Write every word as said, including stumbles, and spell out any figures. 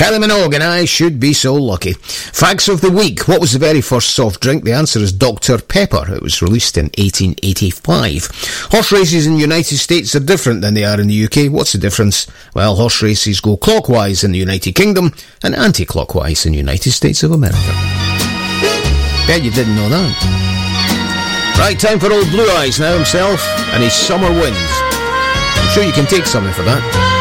Kylie Minogue and I Should Be So Lucky. Facts of the week. What was the very first soft drink? The answer is Doctor Pepper. It was released in eighteen eighty-five. Horse races in the United States are different than they are in the U K. What's the difference? Well, horse races go clockwise in the United Kingdom and anti-clockwise in the United States of America. Bet you didn't know that. Right, time for old Blue Eyes now himself and his Summer Winds. I'm sure you can take something for that.